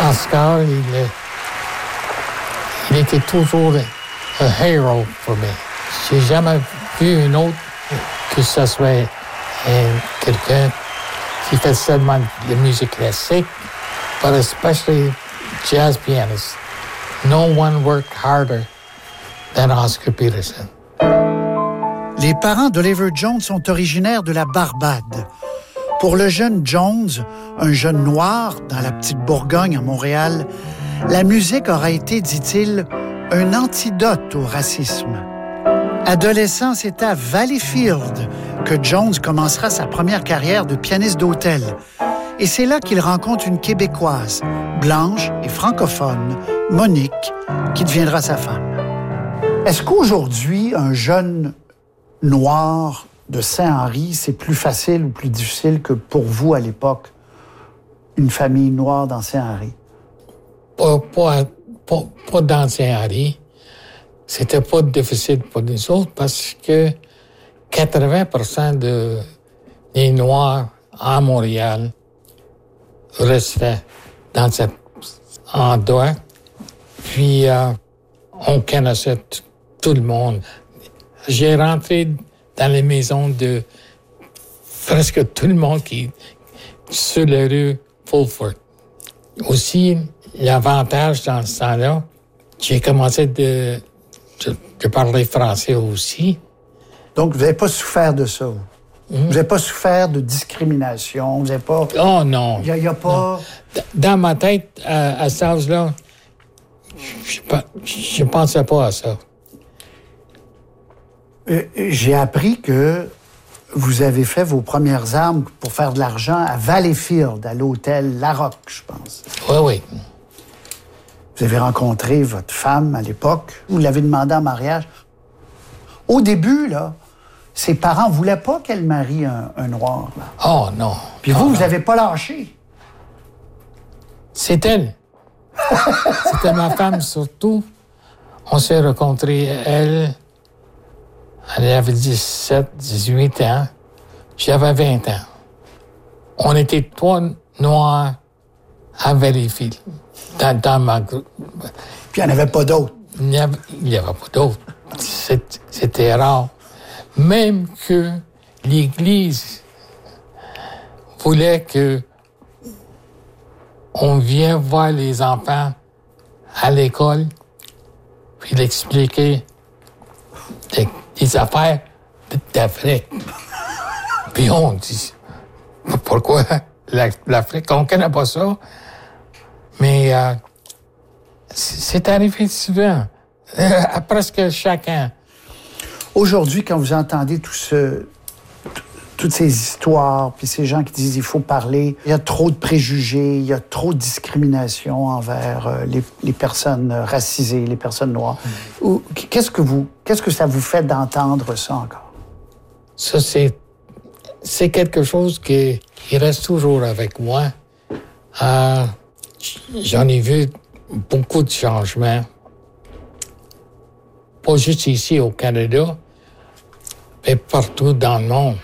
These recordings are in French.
Oscar, il était toujours un héros pour moi. J'ai jamais vu un autre que ce soit quelqu'un qui fait seulement de musique classique, but especially jazz pianist. No one worked harder than Oscar Peterson. Les parents d'Oliver Jones sont originaires de la Barbade. Pour le jeune Jones, un jeune noir dans la petite Bourgogne à Montréal, la musique aura été, dit-il, un antidote au racisme. Adolescent, c'est à Valleyfield que Jones commencera sa première carrière de pianiste d'hôtel. Et c'est là qu'il rencontre une Québécoise, blanche et francophone, Monique, qui deviendra sa femme. Est-ce qu'aujourd'hui, un jeune noir de Saint-Henri, c'est plus facile ou plus difficile que pour vous à l'époque, une famille noire dans Saint-Henri? Pas dans Saint-Henri. C'était pas difficile pour nous autres parce que 80% des Noirs à Montréal restaient dans cet endroit. Puis, on connaissait tout le monde. J'ai rentré dans les maisons de presque tout le monde qui sur la rue Fulford. Aussi, l'avantage dans ce temps-là, j'ai commencé de parler français aussi. Donc, vous n'avez pas souffert de ça? Vous n'avez pas souffert de discrimination? Vous n'avez pas... Oh non! Il n'y a pas... Non. Dans ma tête, à cet âge-là, je ne pensais pas à ça. J'ai appris que vous avez fait vos premières armes pour faire de l'argent à Valleyfield, à l'hôtel La Roque, je pense. Oui, oui. Vous avez rencontré votre femme à l'époque. Vous l'avez demandé en mariage. Au début, là, ses parents ne voulaient pas qu'elle marie un noir. Là. Oh non. Puis vous n'avez pas lâché. C'est elle. C'était ma femme surtout. On s'est rencontrés, elle avait 17, 18 ans. J'avais 20 ans. On était trois noirs à Valleyfield, dans ma groupe. Puis il n'y en avait pas d'autres. Il n'y avait pas d'autres. C'était rare. Même que l'Église voulait que on vienne voir les enfants à l'école puis l'expliquer des affaires d'Afrique. Puis on dit, pourquoi l'Afrique? On ne connaît pas ça. Mais c'est arrivé souvent, à presque chaque an. Aujourd'hui, quand vous entendez toutes ces histoires, puis ces gens qui disent qu'il faut parler, il y a trop de préjugés, il y a trop de discrimination envers les personnes racisées, les personnes noires. Qu'est-ce que ça vous fait d'entendre ça encore? Ça, c'est quelque chose qui reste toujours avec moi. J'en ai vu beaucoup de changements. Pas juste ici au Canada, mais partout dans le monde.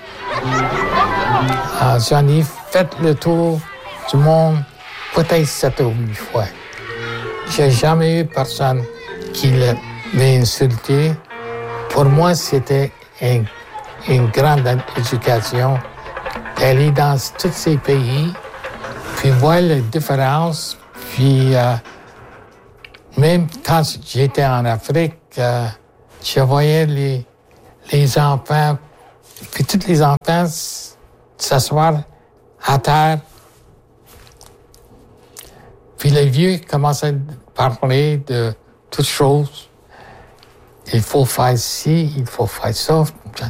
J'en ai fait le tour du monde peut-être 7 ou 8 fois. J'ai jamais eu personne qui m'a insulté. Pour moi, c'était une grande éducation d'aller dans tous ces pays, puis voir les différences. Puis même quand j'étais en Afrique, je voyais les enfants, puis tous les enfants s'asseoir à terre. Puis les vieux commençaient à parler de toutes choses. Il faut faire ci, il faut faire ça.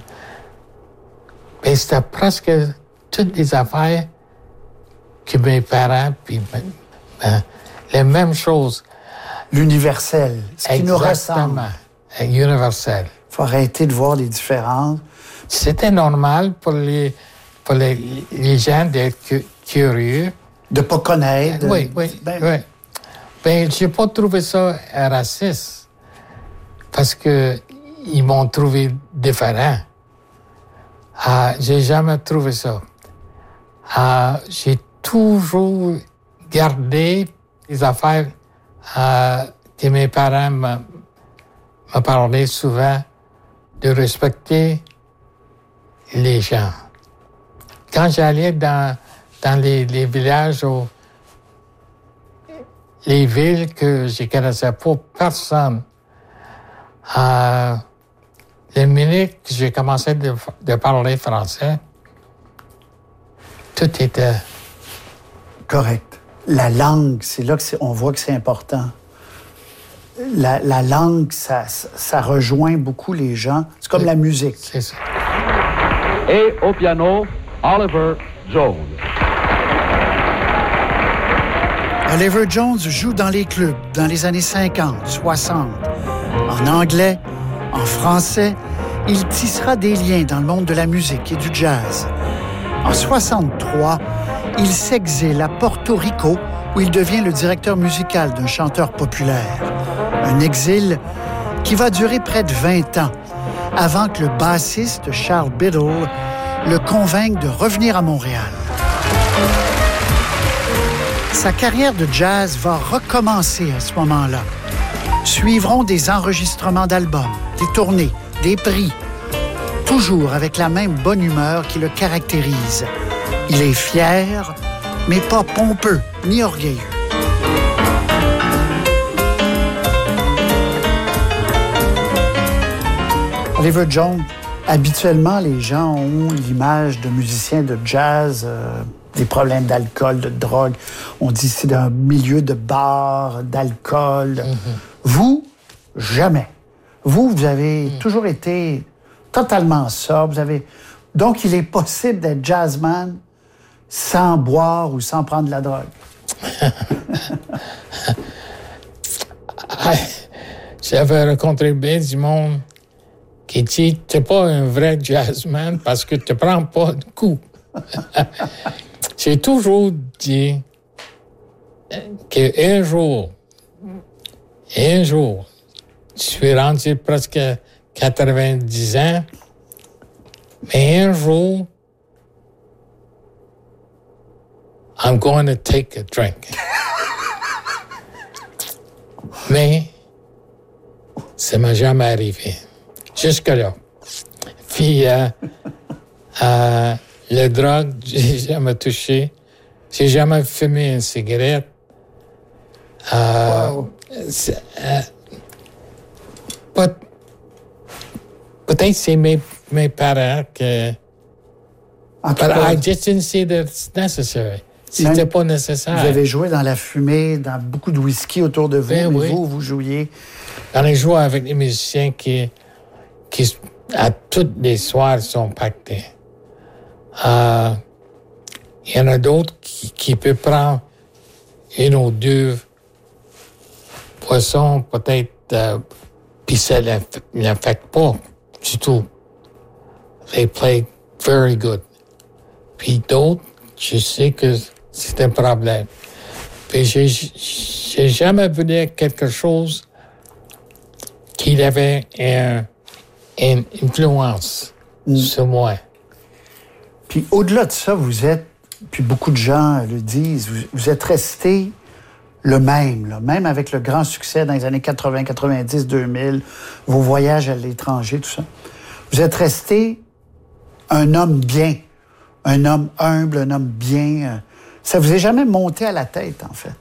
Mais c'était presque toutes les affaires que mes parents, puis les mêmes choses. L'universel, ce qui nous ressemble. Universel. Il faut arrêter de voir les différences. C'était normal pour les gens d'être curieux. De ne pas connaître. Oui. Ben, j'ai pas trouvé ça raciste parce que ils m'ont trouvé différent. J'ai jamais trouvé ça. J'ai toujours gardé des affaires que mes parents me parlaient souvent, de respecter les gens. Quand j'allais dans les villages ou les villes que je ne connaissais pas personne, la minute que j'ai commencé de parler français, tout était correct. La langue, c'est là on voit que c'est important. La langue, ça rejoint beaucoup les gens. C'est comme la musique. C'est ça. Et au piano, Oliver Jones. Oliver Jones joue dans les clubs dans les années 50, 60. En anglais, en français, il tissera des liens dans le monde de la musique et du jazz. En 63, il s'exile à Porto Rico où il devient le directeur musical d'un chanteur populaire. Un exil qui va durer près de 20 ans avant que le bassiste Charles Biddle le convainque de revenir à Montréal. Sa carrière de jazz va recommencer à ce moment-là. Suivront des enregistrements d'albums, des tournées, des prix, toujours avec la même bonne humeur qui le caractérise. Il est fier, mais pas pompeux ni orgueilleux. Oliver Jones, habituellement, les gens ont l'image de musiciens de jazz, des problèmes d'alcool, de drogue. On dit que c'est un milieu de bar, d'alcool. Mm-hmm. Vous, jamais. Vous avez toujours été totalement sobre. Donc, il est possible d'être jazzman sans boire ou sans prendre de la drogue. J'avais rencontré bien du monde qui dit « T'es pas un vrai jazzman parce que tu prends pas de coups. » J'ai toujours dit qu'un jour, je suis rendu presque 90 ans, mais un jour, I'm going to take a drink. Mais ça m'est jamais arrivé. Jusque-là. Puis, le drogue, j'ai jamais touché. J'ai jamais fumé une cigarette. Wow. Peut-être c'est mes parents que... But I just didn't see that it's necessary. C'était pas nécessaire. Vous avez joué dans la fumée, dans beaucoup de whisky autour de vous, ben mais oui. vous jouiez... On a joué avec des musiciens qui à tous les soirs, sont pactés. Il y en a d'autres qui peuvent prendre une ou deux poissons, peut-être, puis ça ne l'affecte pas du tout. They play very good. Puis d'autres, je sais que c'est un problème. Puis j'ai jamais vu quelque chose qui avait une influence sur moi. Puis au-delà de ça, vous êtes, puis beaucoup de gens le disent, vous êtes resté le même, là, même avec le grand succès dans les années 80, 90, 2000, vos voyages à l'étranger, tout ça. Vous êtes resté un homme bien, un homme humble, un homme bien. Ça vous est jamais monté à la tête, en fait?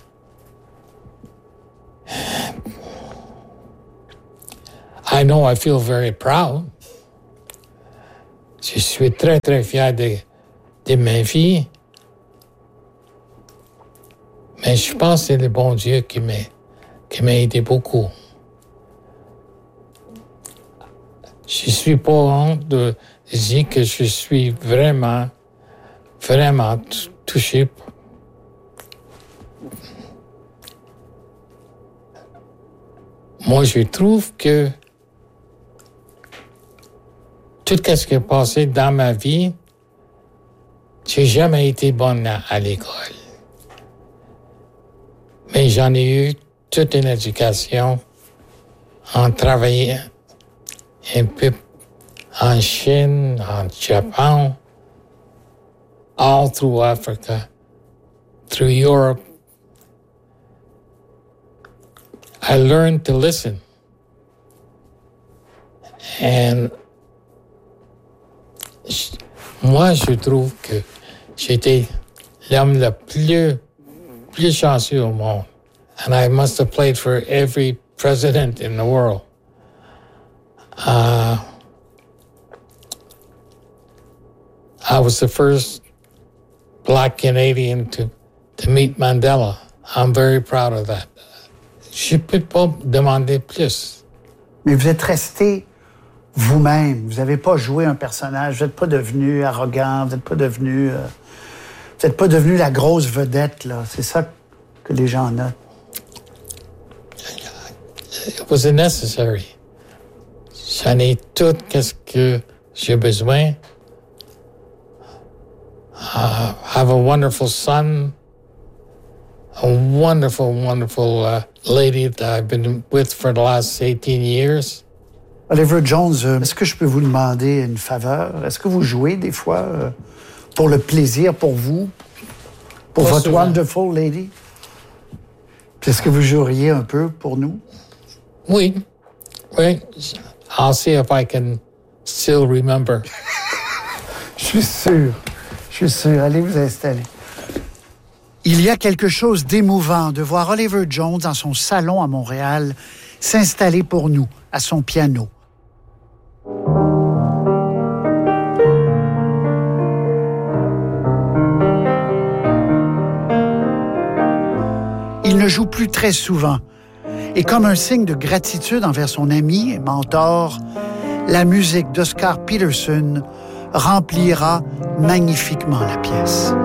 I know I feel very proud. Je suis très, très fier de ma vie. Mais je pense que c'est le bon Dieu qui m'a aidé beaucoup. Je ne suis pas honte de dire que je suis vraiment, vraiment touché. Moi, je trouve que tout ce qui est passé dans ma vie, j'ai jamais été bonne à l'école. Mais j'en ai eu toute une éducation en travaillant un peu en Chine, en Japon, all through Africa, through Europe. I learned to listen. And moi, je trouve que j'étais l'homme le plus chanceux au monde. And I must have played for every president in the world. I was the first Black Canadian to meet Mandela. I'm very proud of that. Je ne peux pas demander plus. Mais vous êtes resté vous-même. Vous n'avez pas joué un personnage. Vous n'êtes pas devenu arrogant. Vous n'êtes pas devenu la grosse vedette, là. C'est ça que les gens notent. It was necessary. J'en ai tout ce que j'ai besoin. Have a wonderful son, a wonderful lady that I've been with for the last 18 years. Oliver Jones, est-ce que je peux vous demander une faveur? Est-ce que vous jouez des fois pour le plaisir, pour vous, pour Pas votre souvent. wonderful lady? Puis est-ce que vous joueriez un peu pour nous? Oui. I'll see if I can still remember. Je suis sûr. Allez vous installer. Il y a quelque chose d'émouvant de voir Oliver Jones dans son salon à Montréal s'installer pour nous à son piano. Il ne joue plus très souvent. Et comme un signe de gratitude envers son ami et mentor, la musique d'Oscar Peterson remplira magnifiquement la pièce.